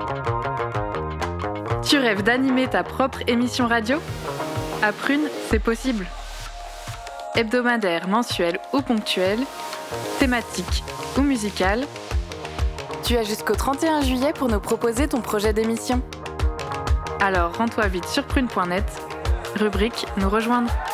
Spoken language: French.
Tu rêves d'animer ta propre émission radio ? À Prune, c'est possible. Hebdomadaire, mensuel ou ponctuel, thématique ou musicale, tu as jusqu'au 31 juillet pour nous proposer ton projet d'émission. Alors rends-toi vite sur prune.net, rubrique Nous rejoindre.